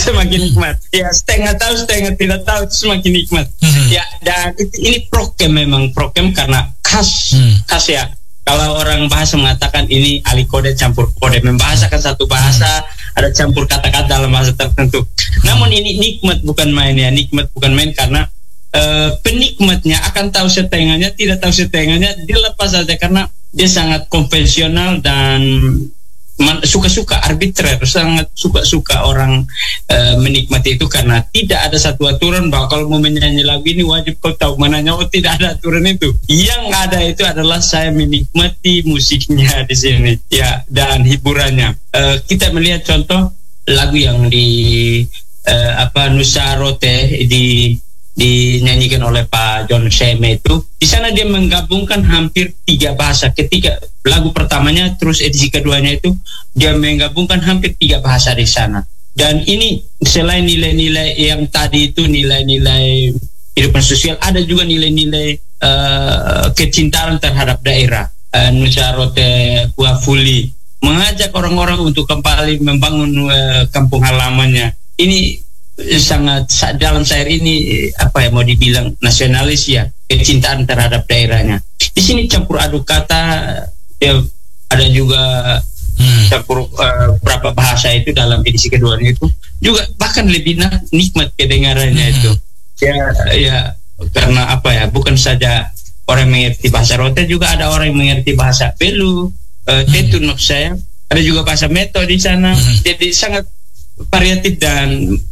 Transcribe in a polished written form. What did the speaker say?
semakin nikmat. Ya, setengah tahu setengah tidak tahu itu semakin nikmat. Ya, dan ini prokem, memang prokem karena khas ya. Kalau orang bahasa mengatakan ini alih kode campur kode, membahasakan satu bahasa, ada campur kata-kata dalam bahasa tertentu. Namun ini nikmat bukan main ya, nikmat bukan main karena penikmatnya akan tahu setengahnya, tidak tahu setengahnya, dilepas saja karena dia sangat konvensional dan suka-suka arbitrer, sangat suka-suka orang menikmati itu karena tidak ada satu aturan bahwa kalau mau menyanyi lagu ini wajib kau tahu mananya. Oh, tidak ada aturan itu. Yang ada itu adalah saya menikmati musiknya di sini ya, dan hiburannya. Kita melihat contoh lagu yang di Nusa Rote dinyanyikan oleh Pak John Seme itu. Di sana dia menggabungkan hampir 3 bahasa. Ketika lagu pertamanya terus edisi keduanya itu dia menggabungkan hampir 3 bahasa di sana. Dan ini selain nilai-nilai yang tadi itu, nilai-nilai kehidupan sosial, ada juga nilai-nilai kecintaan terhadap daerah. Nusa Rote Puafuli mengajak orang-orang untuk kembali membangun kampung halamannya. Ini sangat dalam syair ini mau dibilang nasionalis ya, kecintaan terhadap daerahnya. Di sini campur aduk kata ya, ada juga campur berapa bahasa itu dalam edisi kedua itu juga bahkan lebih nikmat kedengarannya itu ya karena bukan saja orang mengerti bahasa Rote, juga ada orang yang mengerti bahasa Belu, Tetun maksud saya, ada juga bahasa Meto di sana. Jadi sangat variatif dan